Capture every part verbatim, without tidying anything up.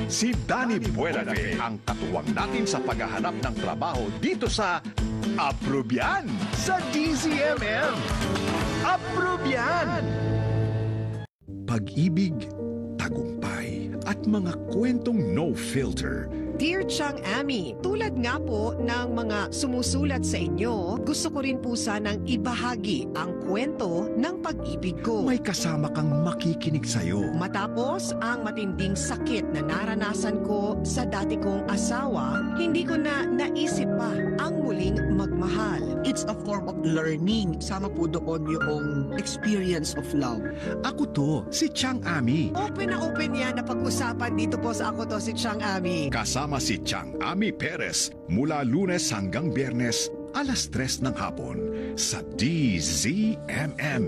Si Danny Buenafe ang katuwang natin sa paghahanap ng trabaho dito sa Approbian sa D Z M M. Approbian! Pag-ibig, tagumpay, at mga kwentong no filter. Dear Chang Ami, tulad nga po ng mga sumusulat sa inyo, gusto ko rin po sanang ibahagi ang kwento ng pag-ibig ko. May kasama kang makikinig sa'yo. Matapos ang matinding sakit na naranasan ko sa dati kong asawa, hindi ko na naisip pa ang muling magmahal. It's a form of learning. Sama po doon yung experience of love. Ako to, si Chang Ami. Open na open yan na pag-usapan dito po sa Ako To Si Chang Ami. Kasama si Chang Ami Perez mula Lunes hanggang Biyernes, alas tres ng hapon sa D Z M M.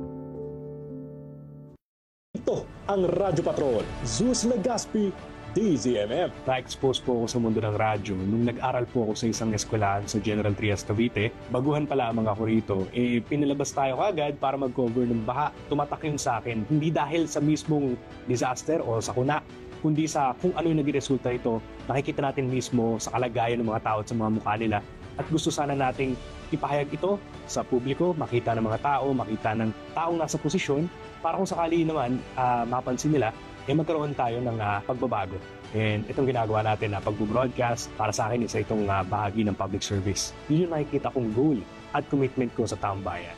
Ito ang Radyo Patrol, Zeus Legaspi, D Z M M. Na-expose po ako sa mundo ng radyo nung nag-aral po ako sa isang eskwelahan sa General Trias, Cavite. Baguhan pa lamang ako rito, eh pinalabas tayo kagad para mag-cover ng baha. Tumatak yun sa akin, hindi dahil sa mismong disaster o sakuna, kundi sa kung ano yung naging resulta ito, nakikita natin mismo sa kalagayan ng mga tao at sa mga mukha nila. At gusto sana nating ipahayag ito sa publiko, makita ng mga tao, makita ng taong nasa posisyon, para kung sakali naman uh, mapansin nila, eh magkaroon tayo ng uh, pagbabago. And itong ginagawa natin na uh, pag-broadcast, para sa akin isa itong uh, bahagi ng public service. Yun yung nakikita kong goal at commitment ko sa taong bayan.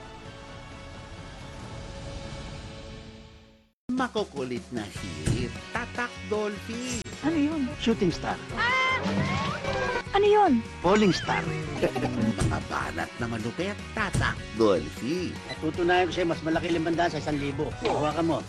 Makukulit na hit, Tatak Dolphy. Ano yun? Shooting star. Ah! Ano yun? Falling star. Mga banat na malupit, Tatak Dolphy. At tutunayan ko sa'yo, mas malaki limandaan sa isang libo. Hawakan mo.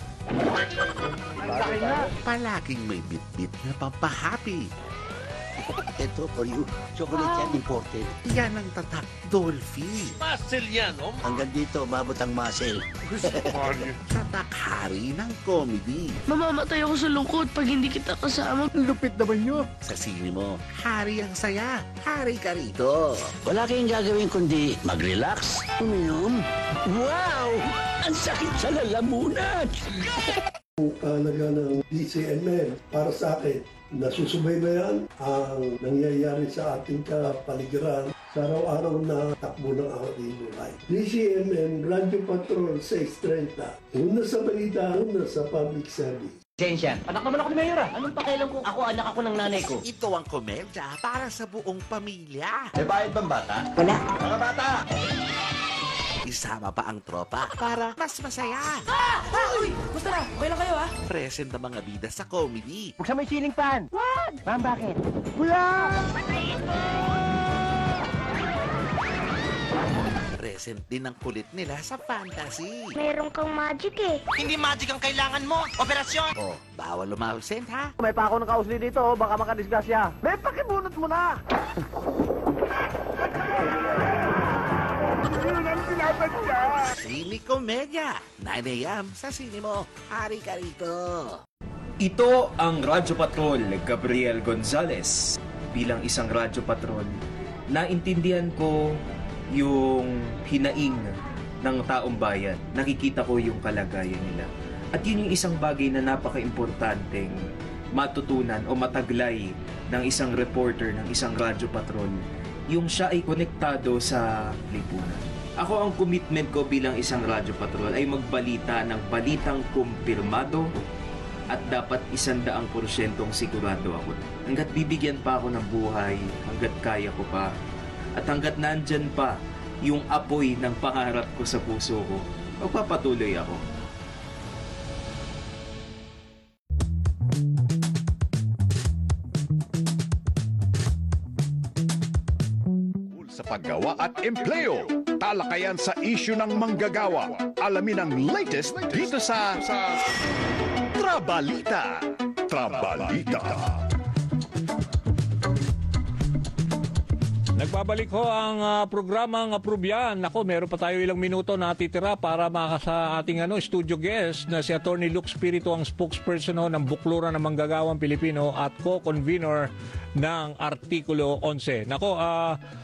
Palaging may bit-bit na pampahappy. Ito for you. Chocolate yan, imported. Yan ang Tatak Dolphy. Muscle yan, oh. Hanggang dito, mabot ang muscle. Tatak hari ng comedy. Mamamatay ako sa lungkot pag hindi kita kasama. Lupit naman nyo. Sa sine mo, hari ang saya. Hari ka rito. Wala kayong gagawin kundi mag-relax, uminom. Wow! Ang sakit sa lalamunan! Ang kahalaga ng D Z M M para sa akin, nasusubaybayan ang nangyayari sa ating kapaligiran sa araw-araw na takbo ng ating buhay. D Z M M, Radyo Patrol six thirty. Una sa balita, una sa public service. Sensya. Anak naman ako ni Mayor ah. Anong pakialam kung ako anak ako ng nanay ko? Ito ang komedya para sa buong pamilya. May bayad bang bata? Wala. Mga bata! Isama pa ang tropa para mas masaya. Ah! Ah! Uy! Gusto na! Okay lang kayo ah! Present ang mga bida sa comedy. Buksan mo yung ceiling fan! What? Ma'am, bakit? Kuya! Patayin mo! Present din ang kulit nila sa fantasy. Meron kang magic eh. Hindi magic ang kailangan mo! Operasyon! Oh, bawal lumahusent ha. May pa ako ng kausli dito, baka makadisgrasya. May pakibunot mo na! Sini Komedya, nine a m sa sine mo. Hari ka rito. Ito ang Radyo Patrol, Gabriel Gonzalez. Bilang isang Radyo Patrol, naintindihan ko yung hinaing ng taong bayan. Nakikita ko yung kalagayan nila. At yun yung isang bagay na napaka-importanteng matutunan o mataglay ng isang reporter ng isang Radyo Patrol. Yung siya ay konektado sa lipunan. Ako, ang commitment ko bilang isang Radyo Patrol ay magbalita ng balitang kumpirmado at dapat isandaang porsyentong sigurado ako. Hanggat bibigyan pa ako ng buhay, hanggat kaya ko pa, at hanggat nandyan pa yung apoy ng pangarap ko sa puso ko, magpapatuloy ako. Sa paggawa at empleo, talakayan sa isyu ng manggagawa. Alamin ang latest dito sa, sa Trabalita. Trabalita. Nagbabalik ho ang uh, programang Approbian. Ako, meron pa tayo ilang minuto na titira para makasa ating ano, studio guest na si Attorney Luke Spirito, ang spokesperson ho ng Bukluran ng Manggagawang Pilipino at co-convener ng Artikulo eleven. Nako, ah... Uh,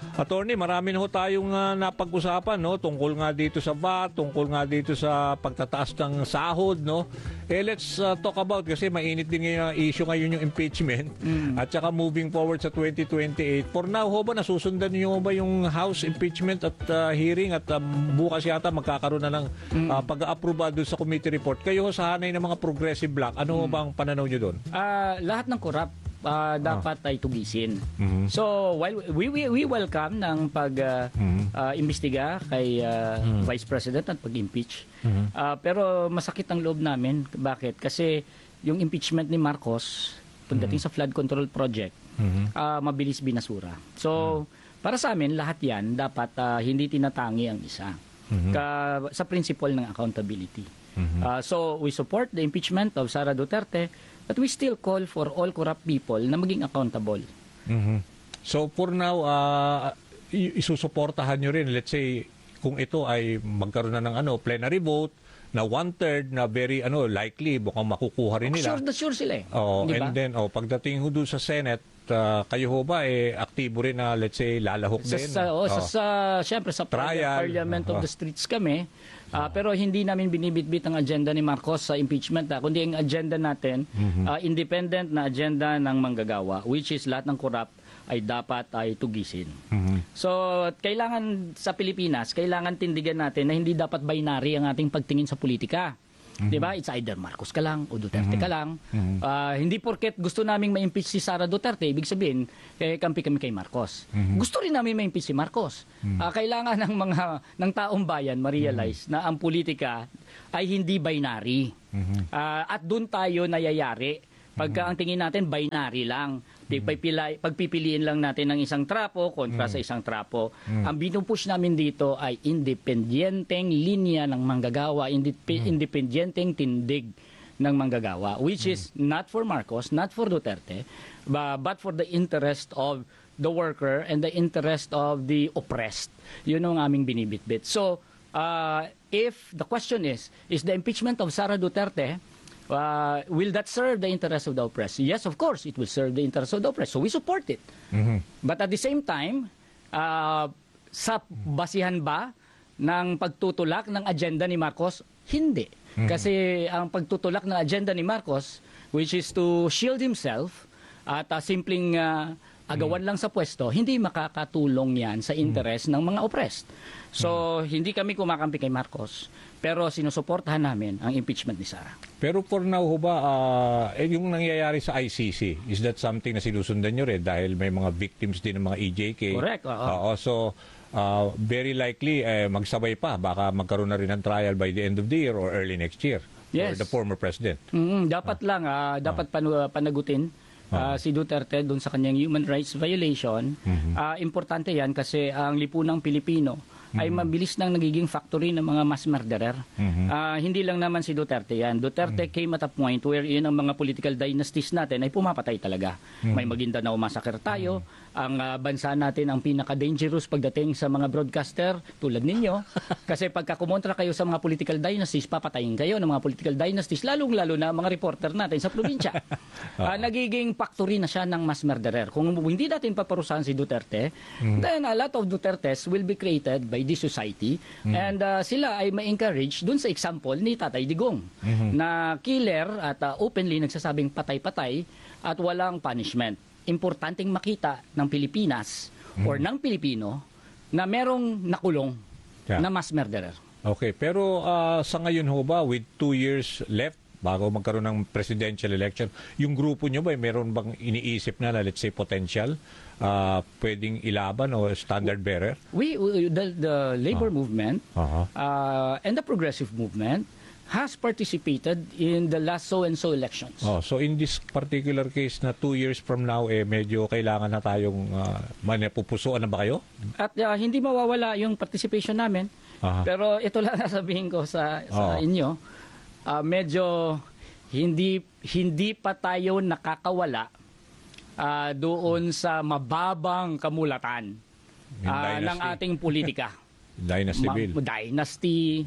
Attorney, marami na ho tayong ah, napag-usapan, no? Tungkol nga dito sa V A T, tungkol nga dito sa pagtataas ng sahod, no? Eh, let's ah, talk about, kasi mainit din ngayon ang issue ngayon yung impeachment. At saka moving forward sa twenty twenty-eight. For now, ho ba, nasusundan niyo ba yung House impeachment at ah, hearing? At ah, bukas yata magkakaroon na ng ah, pag-aapruba doon sa committee report. Kayo ho sa hanay ng mga progressive bloc, ano ho ba ang pananaw niyo doon? Ah, lahat ng corrupt ah, dapat ay tugisin. Mhm. So, while we we, we welcome ng pag ah, ah, imbestiga kay ah, Vice President at pag-impeach. Ah, pero masakit ang loob namin. Bakit? Kasi yung impeachment ni Marcos pagdating sa flood control project, ah, mabilis binasura. So, para sa amin lahat 'yan dapat ah, hindi tinatangi ang isa. Ka, sa principle ng accountability. Ah, so, we support the impeachment of Sara Duterte. But we still call for all corrupt people na maging accountable. Mhm. So for now, uh, isusuportahan nyo rin, let's say, kung ito ay magkaroon na ng ano, plenary vote, na one-third na very ano likely, mukhang makukuha rin nila. Sure na sure sila eh. Oh, Di and ba? then, oh, pagdating ho doon sa Senate, uh, kayo ho ba, eh, aktibo rin na, let's say, lalahok Sa, din? sa, oh, sa, Oh. sa, syempre, sa Trial. Parliament of Oh. the Streets kami. Ah, pero hindi namin binibitbit ang agenda ni Marcos sa impeachment. Ah, kundi ang agenda natin, ah, independent na agenda ng manggagawa, which is lahat ng corrupt ay dapat ay tugisin. So, kailangan sa Pilipinas, kailangan tindigan natin na hindi dapat binary ang ating pagtingin sa politika. Di ba? It's either Marcos ka lang o Duterte ka lang. Ah, hindi porket gusto naming ma-impeach si Sara Duterte, ibig sabihin, eh, kampi kami kay Marcos. Gusto rin namin ma-impeach si Marcos. Ah, kailangan ng mga ng taong bayan ma-realize na ang politika ay hindi binary. Ah, at doon tayo nayayari. Pagka ang tingin natin binary lang. Pagpipili, pagpipiliin lang natin ng isang trapo kontra sa isang trapo. Ang binupush namin dito ay independenteng linya ng manggagawa, indip- independenteng tindig ng manggagawa, which is not for Marcos, not for Duterte, ba- but for the interest of the worker and the interest of the oppressed. Yun ang aming binibitbit. So, uh, if the question is, is the impeachment of Sara Duterte, Uh, will that serve the interest of the oppressed? Yes, of course, it will serve the interest of the oppressed. So we support it. But at the same time, uh, sa basihan ba ng pagtutulak ng agenda ni Marcos? Hindi. Kasi ang pagtutulak ng agenda ni Marcos, which is to shield himself at uh, simpleng uh, agawan lang sa pwesto, hindi makakatulong yan sa interest ng mga oppressed. So, hindi kami kumakampi kay Marcos, pero sinusuportahan namin ang impeachment ni Sara. Pero for now ho ba, ah, eh, yung nangyayari sa I C C, is that something na sinusundan nyo rin dahil may mga victims din ng mga E J K? Correct, oo. Oo, so, ah, very likely, eh, magsabay pa. Baka magkaroon na rin ng trial by the end of the year or early next year Yes. for the former president. Mm, dapat lang, ah, dapat panu- panagutin ah, si Duterte doon sa kanyang human rights violation. Ah, importante yan kasi ang lipunang Pilipino ay mabilis nang nagiging factory ng mga mass murderer. Ah, hindi lang naman si Duterte yan. Duterte came at a point where yun ang mga political dynasties natin ay pumapatay talaga. May Maguindanao massacre tayo. Ang ah, bansa natin ang pinaka-dangerous pagdating sa mga broadcaster tulad ninyo. Kasi pagka kumontra kayo sa mga political dynasties, papatayin kayo ng mga political dynasties, lalong-lalo na mga reporter natin sa probinsya. Ah, nagiging factory na siya ng mass murderer. Kung hindi natin paparusahan si Duterte, then a lot of Dutertes will be created by this society and uh, sila ay ma-encourage dun sa example ni Tatay Digong na killer at uh, openly nagsasabing patay-patay at walang punishment. Importanteng makita ng Pilipinas or ng Pilipino na merong nakulong Yeah. na mass murderer. Okay, pero ah, sa ngayon ho ba, with two years left, bago magkaroon ng presidential election, yung grupo nyo ba, meron bang iniisip na, na let's say, potential, ah, pwedeng ilaban o standard bearer? We, we- the, the labor movement Aha. uh, and the progressive movement has participated in the last so-and-so elections. Oh, so in this particular case na two years from now, eh, medyo kailangan na tayong uh, manipupusuan na ba kayo? At uh, hindi mawawala yung participation namin. Aha. Pero ito lang sasabihin ko sa, sa Oo. inyo, ah, medyo hindi hindi pa tayo nakakawala ah, doon sa mababang kamulatan Yung ah, ng dynasty. ating politika. Dynasty ma- Bill. Dynasty,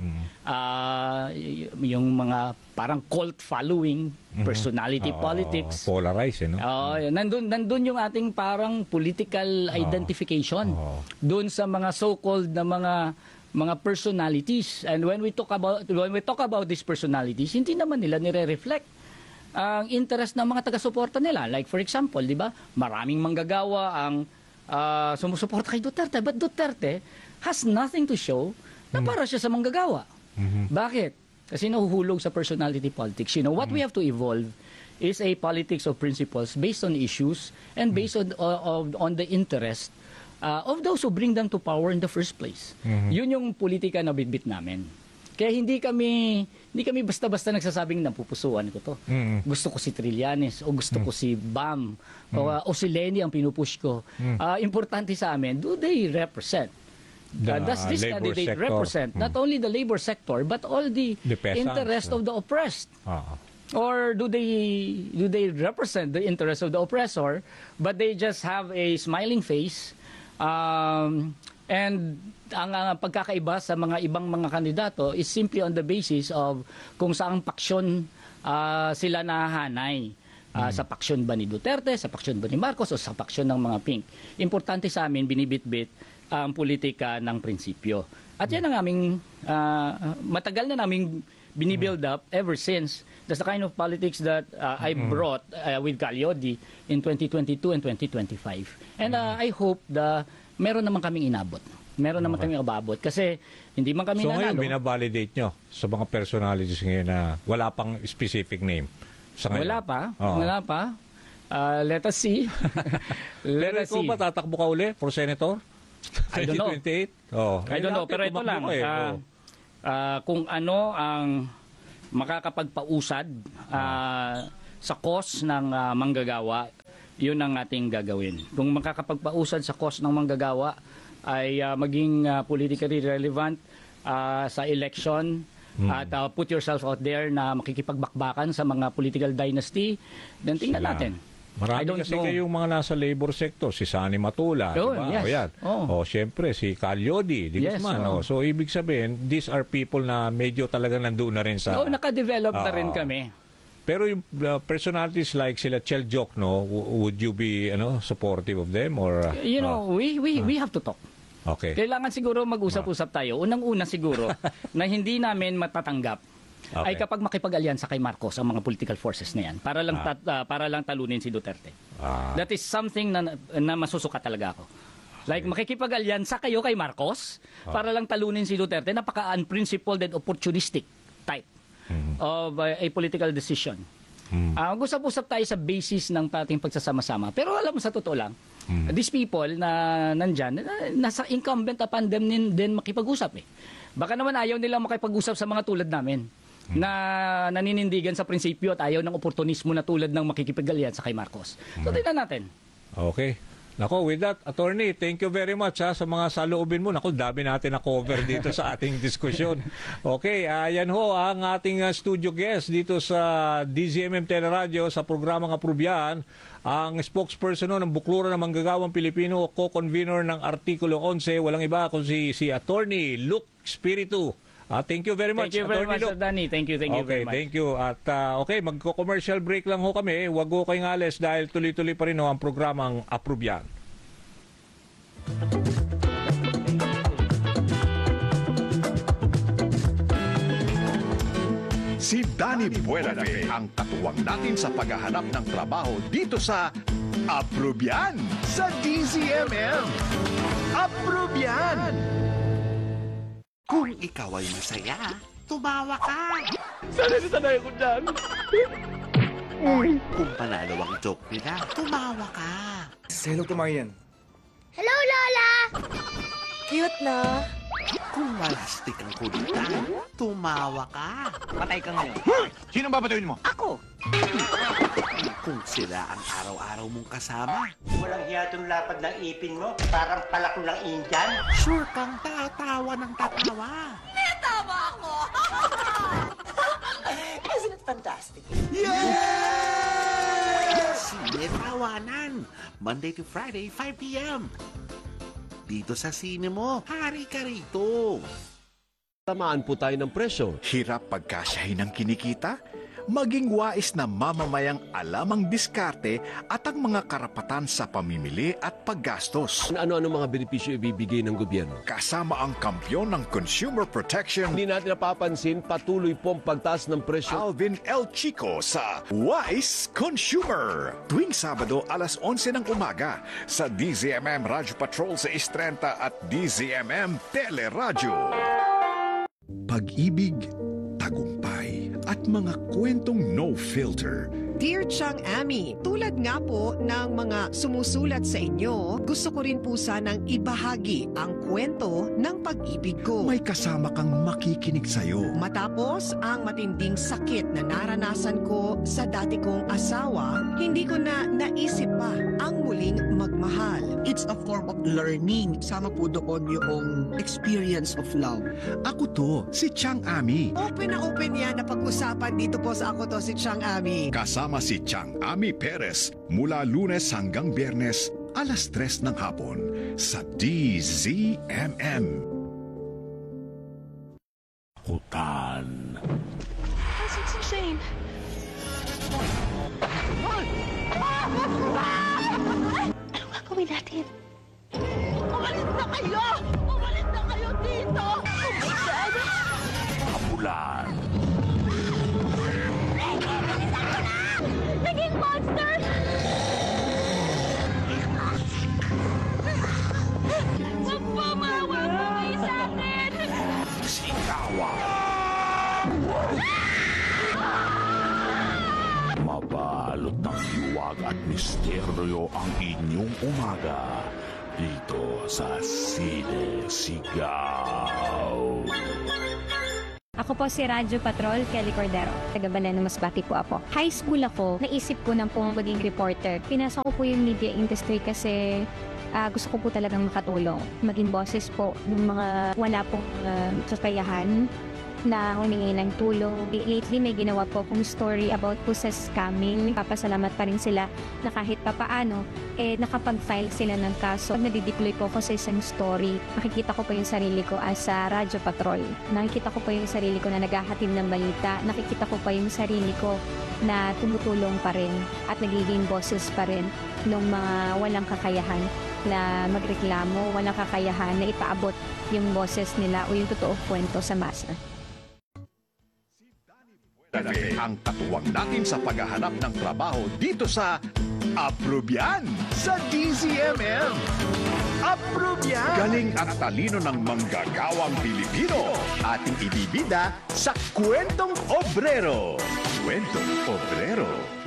ah, y- yung mga parang cult following, personality Oo, politics. Polarized, eh, no? Oh, nandun, nandun yung ating parang political identification. Doon sa mga so-called na mga mga personalities. And when we talk about when we talk about these personalities, hindi naman nila nire-reflect ang interest ng mga taga-suporta nila. Like for example, di ba? Maraming manggagawa ang ah, sumusuporta kay Duterte. But Duterte has nothing to show na para siya sa manggagawa. Bakit? Kasi nahuhulog sa personality politics. You know, what we have to evolve is a politics of principles based on issues and based on on, on the interest uh, of those who bring them to power in the first place. Yun yung politika na bitbit namin. Kaya hindi kami hindi kami basta-basta nagsasabing napupusuan ko to. Gusto ko si Trillanes o gusto ko si Bam o, uh, o si Lenny ang pinupush ko. Uh, importante sa amin, do they represent? The Uh, does this labor candidate sector. represent not only the labor sector but all the, The peasants, interest yeah. of the oppressed? Oo. Or do they do they represent the interest of the oppressor, but they just have a smiling face, um, and ang uh, pagkakaiba sa mga ibang mga kandidato is simply on the basis of kung saang paksyon uh, sila nahahanay. Uh, Sa paksyon ba ni Duterte, sa paksyon ba ni Marcos, o sa paksyon ng mga pink. Importante sa amin, binibitbit ang politika ng prinsipyo. At yan ang aming, uh, matagal na naming binibuild up ever since. That's the kind of politics that uh, I brought uh, with Calyodi in twenty twenty-two and twenty twenty-five. And uh, I hope na meron naman kaming inabot. Meron naman kaming ababot. Kasi hindi man kami So ngayon, nanalo. binabalidate nyo sa mga personalities ngayon na wala pang specific name. Sa ngayon. Wala pa. Oo. Wala pa. Uh, let us see. let Pero us ikaw see. ba tatakbo ka uli for senator? I don't know. twenty twenty-eight? Oh. I don't know. Pero ito lang. Eh. ah, Oh. ah, kung ano ang makakapagpausad ah, sa cost ng ah, manggagawa, yun ang ating gagawin. Kung makakapagpausad sa cost ng manggagawa ay ah, maging ah, politically relevant ah, sa election, at uh, put yourself out there na makikipagbakbakan sa mga political dynasty, then tingnan Sila. natin. I Marami don't kasi know. kayong mga nasa labor sector, si Sani Matula, Oh, di ba? yes. O yan. Oh. O syempre si Calyodi, di Yes, Guzman. oh. O, so ibig sabihin, these are people na medyo talaga nandoon na rin sa... Oo, nakadevelop na rin Oo. kami. Pero yung uh, personalities like sila Chel Joc, no, w- would you be ano supportive of them or uh, You know, we we we have to talk. okay. Kailangan siguro mag-usap-usap tayo. Unang-una siguro na hindi namin matatanggap ay Okay. kapag makipag-alyansa kay Marcos ang mga political forces na yan para lang tat- ah, para lang talunin si Duterte. Ah. That is something na na masusuka talaga ako. Like makikipag-alyansa kayo kay Marcos para lang talunin si Duterte, napaka-unprincipled and opportunistic type of uh, a political decision. Ah, mag-usap-usap tayo sa basis ng ating pagsasama-sama. Pero alam mo sa totoo lang, these people na nandyan, na, nasa incumbent upon them din, din makipag-usap eh. Baka naman ayaw nilang makipag-usap sa mga tulad namin na naninindigan sa prinsipyo at ayaw ng oportunismo na tulad ng makikipag-alyansa kay Marcos. So tingnan natin. Okay. Nako, with that, attorney, thank you very much ha, sa mga saloobin mo. Nako, dami natin na cover dito sa ating diskusyon. Okay, ayan ho ang ating uh, studio guest dito sa D Z M M Teleradio sa programang Aprobyan, ang spokesperson no, ng Buklura ng Manggagawang Pilipino, co-convener ng Artikulo eleven, walang iba kundi si, si Attorney Luke Spiritu. Uh, thank you very much, Thank you very Attorney much, Luke. Sir Danny. Thank you, thank you Okay, very much. thank you. At uh, okay, magko-commercial break lang ho kami. Huwag ho kayong alis dahil tuloy-tuloy pa rin ho ang programang Aprobyan. Si Danny Buenafe ang katuwang natin sa paghahanap ng trabaho dito sa Aprobyan sa D Z M M. Aprobyan! Kung ikaw ay masaya, tumawa ka. Sanay na sanay ako dyan. Kung panalo ang joke nila, tumawa ka. Hello to Marian. Hello, Lola! Cute, no? Kung malastik ang kulitan, tumawa ka. Patay ka ngayon. Sino babatuin mo? Ako. Kung sila ang araw-araw mong kasama, Walang hiyatong lapad ng ipin mo, parang palak ng Indian. sure kang tatawa ng tatawa. Tama ako! Isn't it fantastic? Yes! Sinetawanan! Monday to Friday, five p m dito sa sine mo. Hari ka rito. Tamaan po tayo ng presyo. Hirap pagkasyahin ng kinikita? Maging wais na mamamayang alam ang diskarte at ang mga karapatan sa pamimili at paggastos. Ano-ano mga benepisyo ibibigay ng gobyerno? Kasama ang kampyon ng consumer protection. Hindi natin napapansin patuloy pong pagtaas ng presyo. Alvin L. Chico sa Wise Consumer. Tuwing Sabado alas onse ng umaga sa D Z M M Radyo Patrol sa Istrenta at D Z M M Teleradyo. Pag-ibig, tagumpay, at mga kwentong no filter. Dear Chang Ami, tulad nga po ng mga sumusulat sa inyo, gusto ko rin po sanang ibahagi ang kwento ng pag-ibig ko. May kasama kang makikinig sa'yo. Matapos ang matinding sakit na naranasan ko sa dati kong asawa, hindi ko na naisip pa ang muling magmahal. It's a form of learning. Sama po doon yung experience of love. Ako to, si Chang Ami. Open na open yan na pag-usapan dito po sa Ako To, si Chang Ami. Kasama si Chang Ami Perez mula Lunes hanggang Biyernes, alas tres ng hapon sa D Z M M. Kutan. Nasaan si Shane? Ano gagawin natin? Umalis na kayo! Umalis na kayo dito! Oh my God! Kapulan. Naging monster! Wag po, maawa po kayo sa akin! Sikawa. Mabalot ng hiwag at misteryo ang inyong umaga dito sa Sine Sigaw. Ako po si Radyo Patrol, Kelly Cordero. Taga Banana Masbate po ako. High school ako, naisip ko na pong maging reporter. Pinasok ko po yung media industry kasi uh, gusto ko po talagang makatulong. Maging boses po ng mga wala pong uh, kakayahan na humingi ng tulong. Lately, may ginawa po akong story about po sa scamming. Papasalamat pa rin sila na kahit papaano, eh, nakapag-file sila ng kaso. Nadideploy po ako sa isang story. Nakikita ko po yung sarili ko as a Radyo Patrol. Nakikita ko po yung sarili ko na naghahatid ng balita. Nakikita ko pa yung sarili ko na tumutulong pa rin at nagiging boses pa rin ng mga walang kakayahan na magreklamo, walang kakayahan na ipaabot yung boses nila o yung totoong kwento sa masa. Ang katuwang natin sa paghahanap ng trabaho dito sa Aprobyan sa D Z M M. Aprobyan! Galing at talino ng manggagawang Pilipino. Ating ibibida sa Kwentong Obrero. Kwentong Obrero.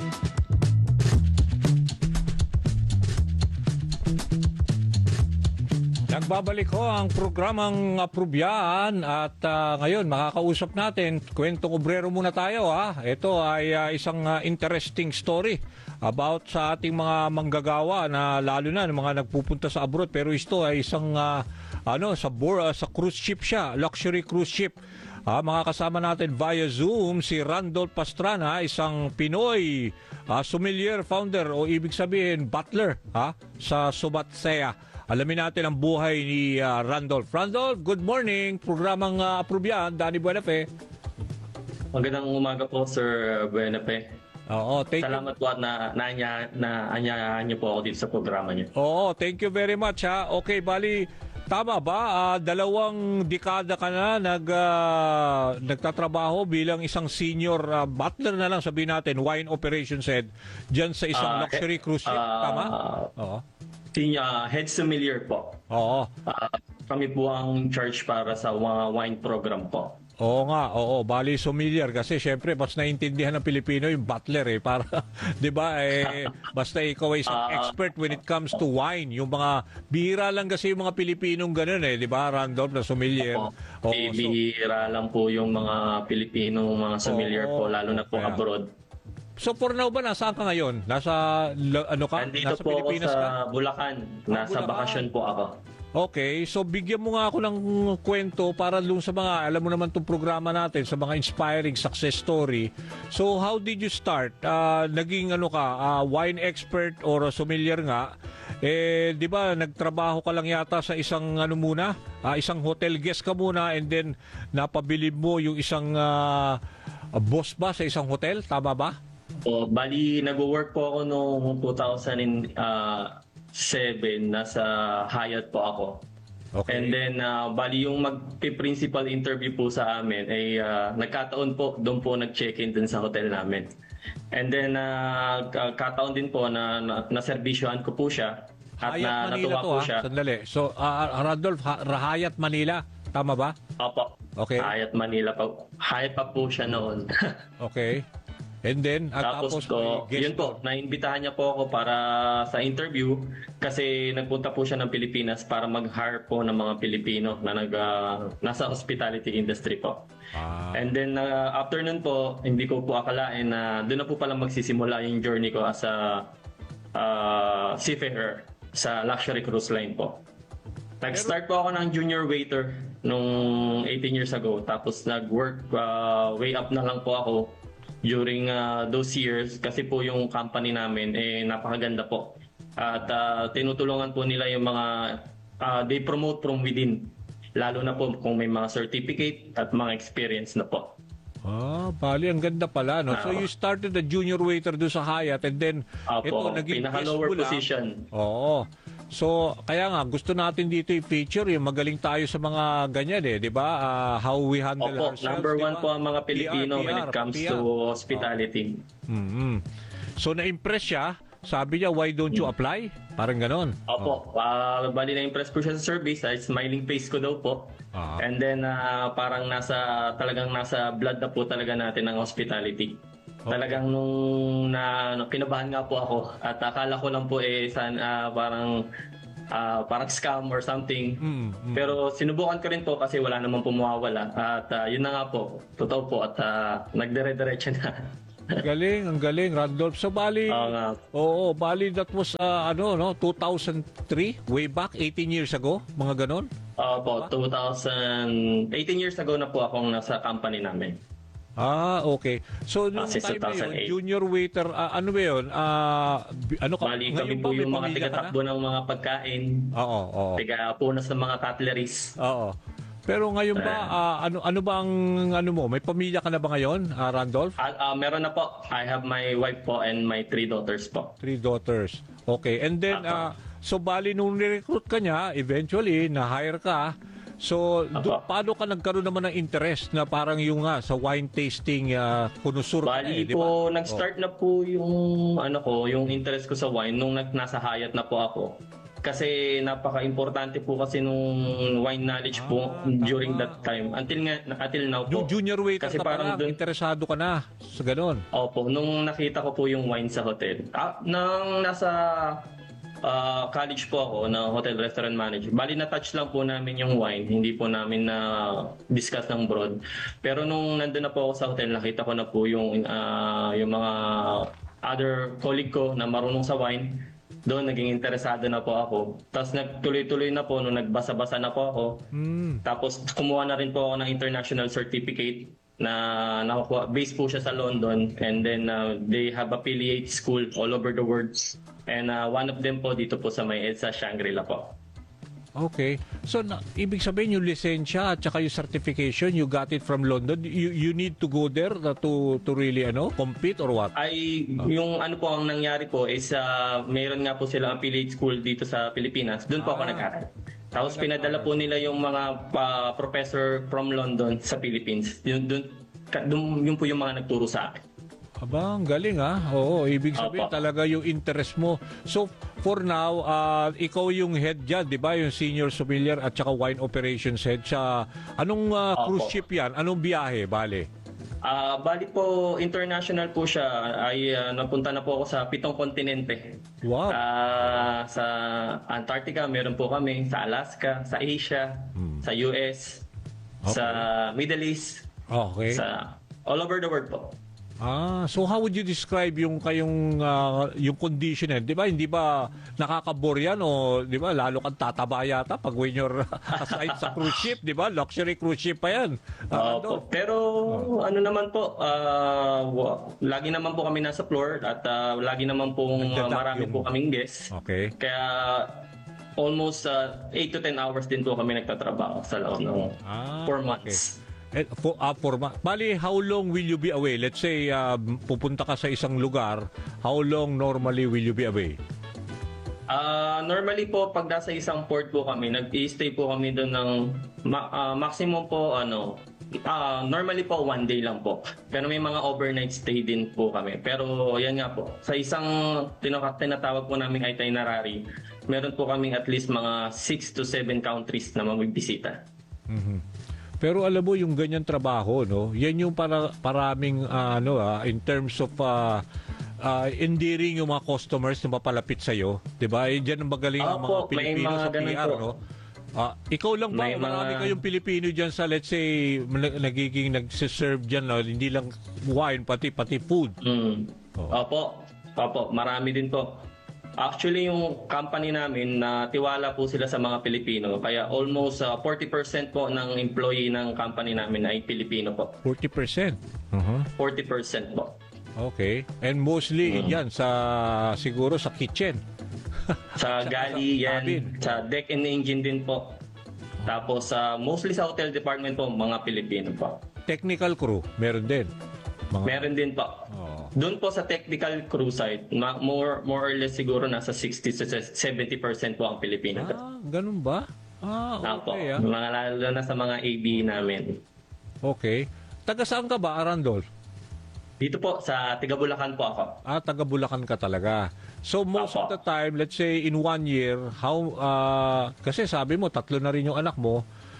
Nagbabalik ko ang programang Aprobyan at uh, ngayon makakausap natin, Kwentong Obrero muna tayo ha. Ito ay uh, isang uh, interesting story about sa ating mga manggagawa na lalo na ng mga nagpupunta sa abroad, pero ito ay isang uh, ano sa bor, uh, sa cruise ship siya, luxury cruise ship. Uh, mga kasama natin via Zoom si Randolph Pastrana, isang Pinoy uh, sommelier founder o ibig sabihin butler ha, sa Subatsea. Alamin natin ang buhay ni uh, Randolph. Randolph, good morning. Programang uh, Aprobyan, Danny Buenafe. Magandang umaga po, Sir Buenafe. Oo, thank Salamat you. po at na, na, na, na anyayahan niyo po ako dito sa programa niyo. Oo, thank you very much ha. Okay, bali, tama ba? Uh, dalawang dekada ka na nag, uh, nagtatrabaho bilang isang senior uh, butler na lang sabihin natin, wine operations head, dyan sa isang Uh, luxury cruise ship. uh, Tama? Oo. Senior, uh, head sommelier po. Oo. Uh, kami po ang charge para sa mga wine program po. Oo nga, oo, bali sommelier kasi syempre mas naintindihan ng Pilipino yung butler eh para 'di ba eh basta ikaw ay isang Uh, expert when it comes to wine, yung mga bihira lang kasi yung mga Pilipinong ganoon eh, 'di ba? Randolph na sommelier. Oo, eh, bihira lang po yung mga Pilipino mga sommelier Oo, po lalo na po kaya. abroad. So for now ba nasaan ka ngayon? Nasa la- ano ka? Nandito Nasa po ako Pilipinas sa ka? Bulacan. Nasa Bulacan. bakasyon po ako. Okay, so bigyan mo nga ako ng kwento para dun sa mga, alam mo naman itong programa natin, sa mga inspiring success story. So how did you start? Uh, naging ano ka, uh, wine expert or sommelier nga, Eh, di ba, nagtrabaho ka lang yata sa isang ano muna, ah, isang hotel guest ka muna and then napabilib mo yung isang ah, boss ba sa isang hotel? Tama ba? O, bali, nag-work po ako noong two thousand seven, nasa Hyatt po ako. Okay. And then, uh, bali yung mag-principal interview po sa amin, ay uh, nagkataon po, doon po nag-check-in dun sa hotel namin. And then, uh, kataon din po na, na naservisyohan ko po siya at Hyatt na Manila natuwa to, po ha? siya. Sandali. So, ah, Randolph, ha- Hyatt Manila. Tama ba? Opo. Okay. Hyatt Manila pa. Hyatt pa po siya noon. Okay. And then, at Tapos, tapos, ko, may guest yun po, naimbitahan niya po ako para sa interview kasi nagpunta po siya ng Pilipinas para mag-hire po ng mga Pilipino na nag, ah, nasa hospitality industry po. Ah. And then, uh, after nun po, hindi ko po akalain na doon na po palang magsisimula yung journey ko as a uh, seafarer sa luxury cruise line po. Nag-start po ako ng junior waiter nung eighteen years ago. Tapos nag-work uh, way up na lang po ako during uh, those years kasi po yung company namin eh napakaganda po. At uh, tinutulungan po nila yung mga uh, they promote from within. Lalo na po kung may mga certificate at mga experience na po. Ah, bali, ang ganda pala, no? So, you started the junior waiter doon sa Hyatt and then, Opo, ito, naging pinaka-lower guest mo lang. position. Oo. So, kaya nga, gusto natin dito i-feature yung magaling tayo sa mga ganyan eh, di ba? Ah, how we handle Opo, ourselves, number di one ba? po ang mga Pilipino P R, when it comes P R. to hospitality. Mhm. So, na-impress siya. Sabi niya, why don't you apply? Parang ganon. Opo, uh, bali na-impress po siya sa service, ay smiling face ko daw po. Ah. And then uh, parang nasa, talagang nasa blood na po talaga natin ang hospitality. Talagang nung na, no, kinabahan nga po ako at akala ko lang po eh san, uh, parang uh, parang scam or something. Mm, mm. Pero sinubukan ko rin po kasi wala namang pumawala. At uh, yun na nga po, totoo po at uh, nagdire-diretso na. Ang galing, ang galing, Randolph. So, bali, Oo nga. oo, bali, that was, uh, ano, no, two thousand three, way back, eighteen years ago, mga ganon. Opo, two thousand eighteen years ago na po akong nasa company namin. Ah, okay. So, nung Kasi time na yun, two thousand eight. junior waiter, ah, ano ba yun? Ah, bi- ano ka? Bali kami ngayon po ba, may yung mga pamilya ka na? tiga-takbo ng mga pagkain, Oo, oo. tiga-punas ng mga cutleries. Oo. Pero ngayon ba, ah, ano ano ba ang ano mo? May pamilya ka na ba ngayon, ah, Randolph? Ah, ah, meron na po. I have my wife po and my three daughters po. Three daughters. Okay. And then, ah, so bali nung nirecruit ka niya, eventually, na-hire ka. So, do, paano ka nagkaroon naman ng interest na parang yung nga sa wine tasting uh, kunusur ka Bali eh, di ba? po, nag-start na po yung ano ko, yung interest ko sa wine nung nag nasa Hyatt na po ako. Kasi napaka-importante po kasi nung wine knowledge po during that time. Until nga until now po. Yung junior waiter kasi ka pa lang, dun- interesado ka na sa ganun. Opo, nung nakita ko po yung wine sa hotel. Ah, nang nasa ah, college po ako na hotel restaurant manager. Bali na-touch lang po namin yung wine, hindi po namin na discuss ng broad. Pero nung nandun na po ako sa hotel, nakita ko na po yung ah, yung mga other colleague ko na marunong sa wine. Doon naging interesado na po ako. Tapos nagtuloy-tuloy na po nung nagbasa-basa na po ako. Mm. Tapos kumuha na rin po ako ng international certificate na nakukuha. Based po siya sa London. And then uh, they have affiliate school all over the world. And uh, one of them po dito po sa may EDSA Shangri-La po. Okay. So, na, ibig sabihin yung lisensya at saka yung certification, you got it from London. You you need to go there to to really ano compete or what? Ay, yung ano po ang nangyari po is uh, mayroon nga po silang affiliate school dito sa Pilipinas. Doon po ako nag-aral. Tapos pinadala po nila yung mga uh, professor from London sa Philippines. Yun, dun, ka- dun, yun po yung mga nagturo sa akin. Aba, ang galing ah. Oo, ibig sabihin Opo. talaga yung interest mo. So, for now, uh, ikaw yung head dyan, di ba? Yung senior sommelier at saka wine operations head. Sa, anong uh, cruise Opo. ship yan? Anong biyahe, bale? Ah, bali po international po siya. Ay ah, napunta na po ako sa pitong kontinente. Wow. Ah, sa Antarctica meron po kami, sa Alaska, sa Asia, sa U S, sa Middle East, Okay. sa all over the world po. Ah, so how would you describe yung kayong ah, yung condition eh? 'Di ba? Hindi ba nakakabore yan o 'di ba lalo kang tataba yata pag when you're aside sa cruise ship, 'di ba? Luxury cruise ship pa 'yan. Ah, Opo. Pero ano naman po, ah, wa- lagi naman po kami nasa floor at ah, lagi naman pong ah, Nagda-dock marami yung- po kaming guests. Okay. Kaya almost ah, eight to ten hours din po kami nagtatrabaho sa loob ng Ah, four months. Eh, for, ah, for ma- Bali, how long will you be away? Let's say ah, pupunta ka sa isang lugar, how long normally will you be away? Ah, normally po pag nasa isang port po kami, nag-i-stay po kami doon ng ma- ah, maximum po ano, ah, normally po one day lang po. Pero may mga overnight stay din po kami. Pero yan nga po, sa isang tinaka- tinatawag po namin itinerary, meron po kaming at least mga six to seven countries na magbibisita. Mhm. Pero alam mo yung ganyan trabaho, no? Yan yung para paraming ah, ano ah, in terms of ah, ah, endearing yung mga customers na mapalapit sa iyo, 'di ba? Eh, diyan ang magaling ang mga Opo, may Pilipino mga sa ganun P R, po. no? Ah, ikaw lang ba? May Marami mga- kayong Pilipino diyan sa let's say na- nagiging nagse-serve diyan, no? Hindi lang wine pati pati food. Mm. Opo. Opo, marami din po. Actually, yung company namin, na tiwala po sila sa mga Pilipino. Kaya almost uh, forty percent po ng employee ng company namin ay Pilipino po. forty percent. Uh-huh. forty percent po. Okay. And mostly Mm. yan sa siguro sa kitchen. Sa galley yan, sa deck and engine din po. Tapos uh, mostly sa hotel department po, mga Pilipino po. Technical crew, meron din. Mga- Meron din po. Doon po sa technical crew side, ma- more more or less siguro nasa sixty to seventy percent po ang Pilipino. Ah, ganun ba? Ah, Apo. okay. Ah. Mga lalo na sa mga A B namin. Okay. Taga saan ka ba, Arandol? Dito po, sa Tiga Bulacan po ako. Ah, taga Bulacan ka talaga. So most of the time, let's say in one year, how ah, kasi sabi mo tatlo na rin yung anak mo,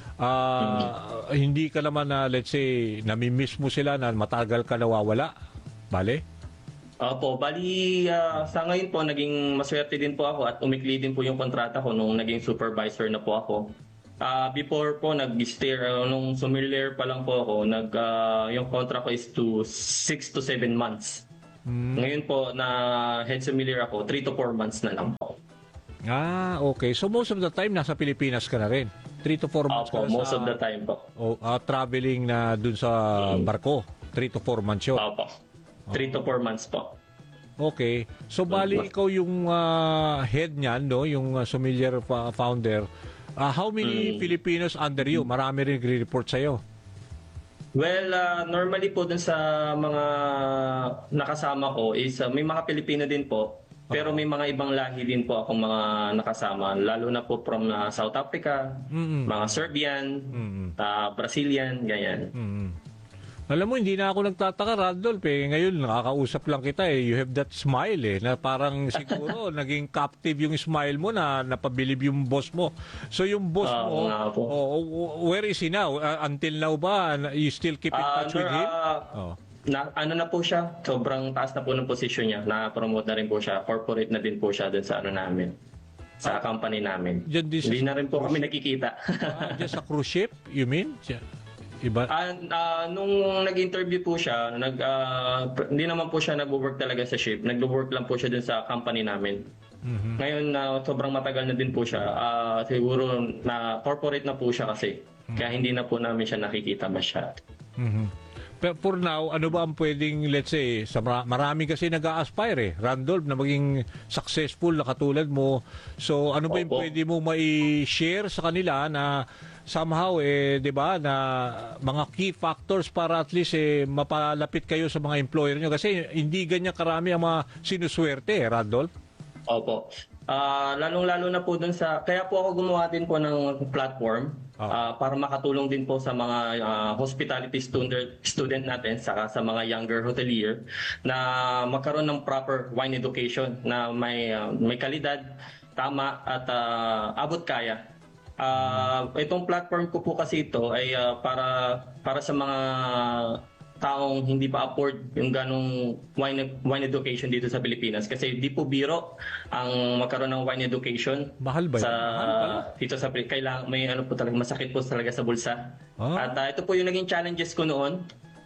ah, hindi ka naman na let's say nami-miss mo sila na matagal ka nawawala. Bale? Opo, bali ah, sa ngayon po naging maswerte din po ako at umikli din po yung kontrata ko nung naging supervisor na po ako. Ah, before po nag-stay uh, nung sumiller pa lang po ako, nag ah, yung contract ko is to six to seven months. Ngayon po na head sumiller ako, three to four months na lang po. Ah, okay. So most of the time nasa Pilipinas ka na rin. three to four months Opo, ka na most sa of the time po. oh, ah, traveling na dun sa barko. three to four months yun. Opo. three to four months po. Okay. So bali ikaw yung ah, head niyan, no, yung uh, sommelier fa- founder. Ah, how many Mm. Filipinos under you? Marami rin nagre-report sa iyo. Well, ah, normally po dun sa mga nakasama ko is ah, may mga Pilipino din po. Pero may mga ibang lahi din po akong mga nakasama. Lalo na po from ah, South Africa, mga Serbian, ah, Brazilian, ganyan. Alam mo, hindi na ako nagtataka, Randolph. Eh. Ngayon, nakakausap lang kita. Eh. You have that smile eh, na parang siguro naging captive yung smile mo na napabilib yung boss mo. So yung boss Oo mo, nga po. oh, oh, where is he now? Uh, until now ba? You still keep in Ah, touch nor- with him? ah, Oh. na, ano na po siya, sobrang taas na po ng posisyon niya. Na-promote na rin po siya. Corporate na din po siya dun sa ano namin. Sa company namin. Diyan din sa- Hindi na rin po kami nakikita. Ah, diyan sa cruise ship, you mean? Diyan- Iba? Ah, ah, nung nag-interview po siya, nag, ah, pr- hindi naman po siya nag-work talaga sa ship. Nag-work lang po siya dun sa company namin. Mhm. Ngayon, na sobrang matagal na din po siya. Ah, siguro na corporate na po siya kasi. Kaya hindi na po namin siya nakikita masyado. Mhm. Pero for now, ano ba ang pwedeng, let's say, sa mara- marami kasi nag-a-aspire eh, Randolph, na maging successful na katulad mo. So, ano ba yung Opo. pwede mo mai-share sa kanila na somehow, eh, di ba, na mga key factors para at least eh, mapalapit kayo sa mga employer nyo? Kasi hindi ganyan karami ang mga sinuswerte eh, Randolph. Opo. Ah, lalong-lalo na po dun sa... Kaya po ako gumawa din po ng platform ah, para makatulong din po sa mga ah, hospitality student, student natin saka sa mga younger hotelier na magkaroon ng proper wine education na may, ah, may kalidad, tama at ah, abot kaya. Ah, itong platform ko po kasi ito ay ah, para para sa mga taong hindi pa afford yung ganong wine wine education dito sa Pilipinas kasi di po biro ang magkaroon ng wine education. Mahal ba yun? Sa Mahal pala. dito sa kailangan may ano po talaga masakit po talaga sa bulsa. Ah. At ah, ito po yung naging challenges ko noon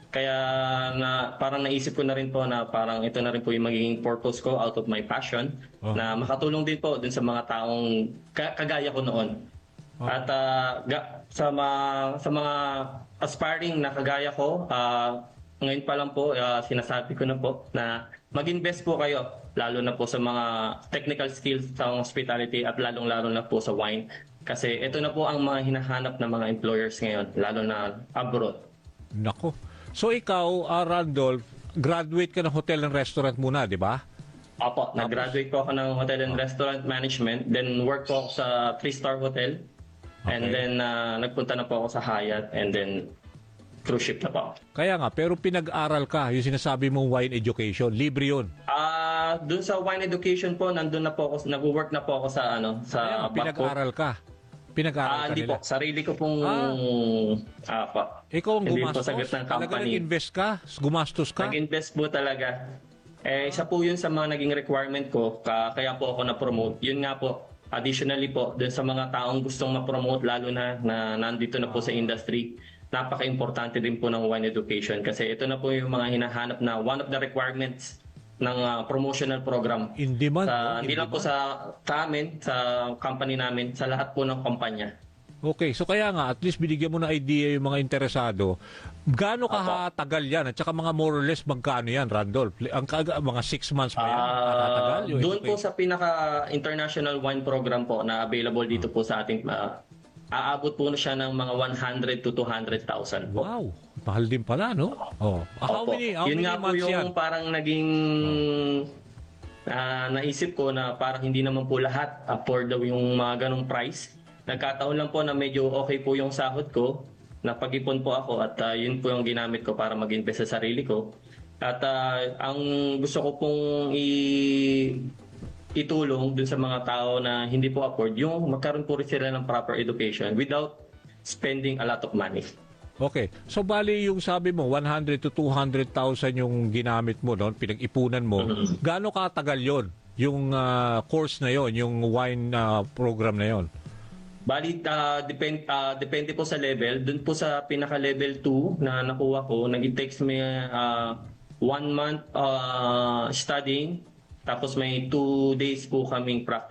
Kaya na parang naisip ko na rin po na parang ito na rin po yung magiging purpose ko out of my passion Oh. na makatulong din po dun sa mga taong ka- kagaya ko noon. Oh. At ah, ga- sa mga sa mga aspiring na kagaya ko, ah, ngayon pa lang po ah, sinasabi ko na po na mag-invest po kayo lalo na po sa mga technical skills sa hospitality at lalong-lalo na po sa wine. Kasi ito na po ang mga hinahanap ng mga employers ngayon, lalo na abroad. Nako. So ikaw, uh, Randolph, graduate ka ng hotel and restaurant muna, di ba? Opo, nag-graduate po ako ng hotel and restaurant management, then work po ako sa three-star hotel, and Okay. then uh, nagpunta na po ako sa Hyatt, and then cruise ship na po ako. Kaya nga, pero pinag-aral ka, yung sinasabi mong wine education, libre yun. Ah, doon sa wine education po, nandun na po ako, nag-work na po ako sa ano, sa Kaya nga, Bangkok. pinag-aral ka. Pinag-aral Ah, ka hindi nila. po, sarili ko pong ah, pa. Ikaw ang Hindi po gumastos? sagot ng Talaga company. nag-invest ka? Gumastos ka? Nag-invest po talaga. Eh, isa po yun sa mga naging requirement ko, ka- kaya po ako na-promote. Yun nga po, additionally po, dun sa mga taong gustong ma-promote, lalo na na nandito na po sa industry, napaka-importante din po ng wine education kasi ito na po yung mga hinahanap na one of the requirements ng uh, promotional program. In demand. Sa, oh, in hindi lang po demand. sa, sa amin, sa company namin, sa lahat po ng kumpanya. Okay, so kaya nga, at least binigyan mo na idea yung mga interesado. Gaano kahatagal yan? At saka mga more or less magkano yan, Randolph? Ang kaga, mga six months pa yan? Kahatagal? Ah, Yung doon po education? sa pinaka-international wine program po na available dito po sa ating ah, aabot po na siya ng mga one hundred to two hundred thousand po. Wow, mahal din pala, no? Oh. Ah, how Opo. many, how Yun many nga po months yung yan? parang naging ah, naisip ko na parang hindi naman po lahat afford daw yung mga ganong price. Nagkataon lang po na medyo okay po yung sahod ko. Napag-ipon po ako at ah, yun po yung ginamit ko para mag-invest sa sarili ko. At ah, ang gusto ko pong i- itulong dun sa mga tao na hindi po afford, yung magkaroon po rin sila ng proper education without spending a lot of money. Okay. So, bali yung sabi mo, one hundred to two hundred thousand yung ginamit mo doon, pinag-ipunan mo. Mm-hmm. Gaano katagal yon yung ah, course na yon, yung wine ah, program na yon? Bali, ah, depend, ah, depende po sa level. Doon po sa pinaka-level two na nakuha ko, nag-takes me ah, one month ah, studying, tapos may two days po kaming practice.